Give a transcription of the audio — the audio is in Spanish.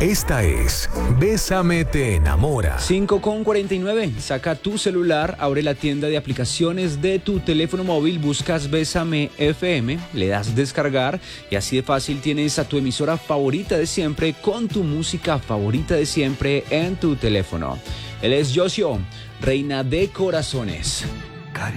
Esta es Bésame te enamora. 5:49. Saca tu celular, abre la tienda de aplicaciones de tu teléfono móvil, buscas Bésame FM, le das descargar y así de fácil tienes a tu emisora favorita de siempre con tu música favorita de siempre en tu teléfono. Él es Josio, reina de corazones.